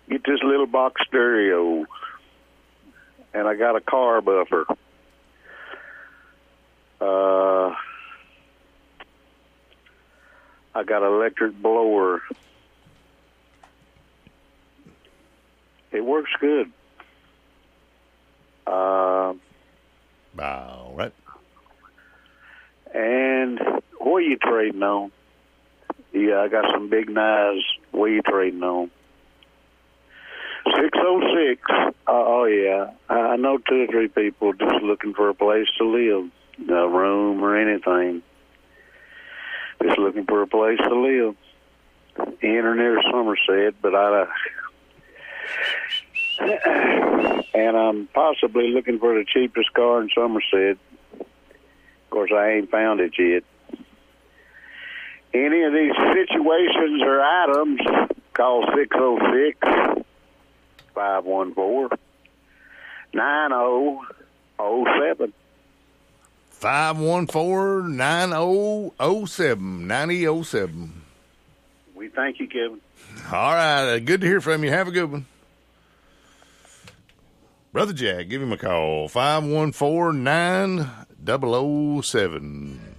get this little box stereo, and I got a car buffer. I got an electric blower. It works good. All right. And what are you trading on? Yeah, I got some big knives. What are you trading on? 606. Oh, yeah. I know 2 or 3 people just looking for a place to live, a room or anything. Just looking for a place to live. In or near Somerset, but and I'm possibly looking for the cheapest car in Somerset. Of course, I ain't found it yet. Any of these situations or items, call 606-514-9007. 514-9007. 9007. We thank you, Kevin. All right. Good to hear from you. Have a good one. Brother Jack, give him a call. 514-9007.